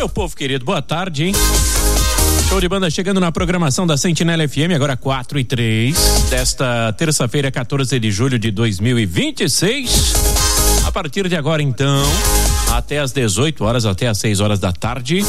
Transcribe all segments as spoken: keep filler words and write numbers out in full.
meu povo querido, boa tarde, hein? Show de banda chegando na programação da Sentinela F M, agora quatro e três, desta terça-feira, quatorze de julho de dois mil e vinte e seis. A partir de agora, então, até às dezoito horas, até às seis horas da tarde,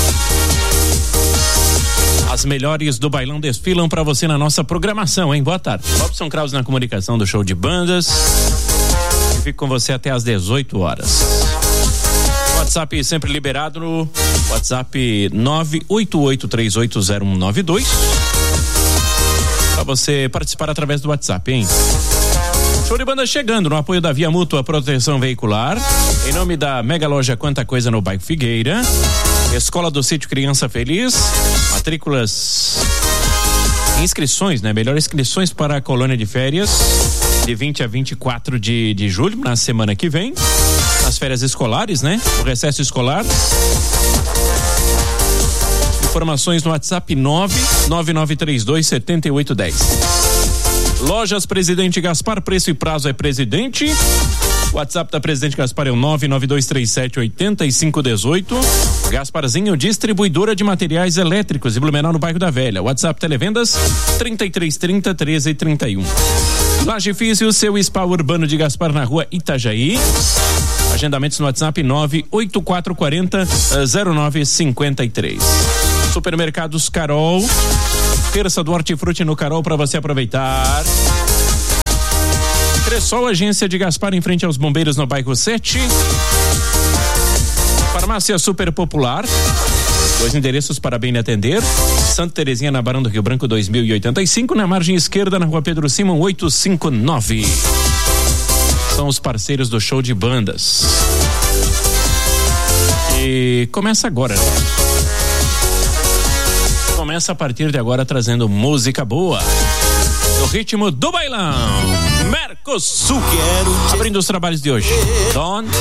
as melhores do bailão desfilam pra você na nossa programação, hein? Boa tarde. Robson Krause na comunicação do Show de Bandas. Eu fico com você até às dezoito horas. WhatsApp sempre liberado no WhatsApp nove oito oito três oito zero um nove dois. Pra você participar através do WhatsApp, hein? Show de banda chegando no apoio da Via Mútua Proteção Veicular, em nome da Mega Loja Quanta Coisa no bairro Figueira, Escola do Sítio Criança Feliz, matrículas, inscrições, né? Melhor inscrições para a colônia de férias de vinte a vinte e quatro de, de julho, na semana que vem, as férias escolares, né? O recesso escolar. Informações no WhatsApp nove nove nove três dois sete oito um zero. Lojas Presidente Gaspar, preço e prazo é Presidente. WhatsApp da Presidente Gaspar é o nove nove dois três sete oito cinco um oito. Gasparzinho, distribuidora de materiais elétricos e Blumenau no bairro da Velha. WhatsApp Televendas trinta e três trinta treze trinta e um. Laje Físio, seu spa urbano de Gaspar na rua Itajaí. Agendamentos no WhatsApp nove oito quatro quatro zero zero nove cinco três. Supermercados Carol, terça do Hortifruti no Carol para você aproveitar. Cressol, agência de Gaspar em frente aos bombeiros no bairro sete. Farmácia Super Popular, dois endereços para bem lhe atender. Santa Terezinha na Barão do Rio Branco dois mil e oitenta e cinco, na margem esquerda na rua Pedro Simão oitocentos e cinquenta e nove. São os parceiros do Show de Bandas. E começa agora, né? Começa a partir de agora trazendo música boa, no ritmo do bailão. Mercosul, abrindo os trabalhos de hoje. Don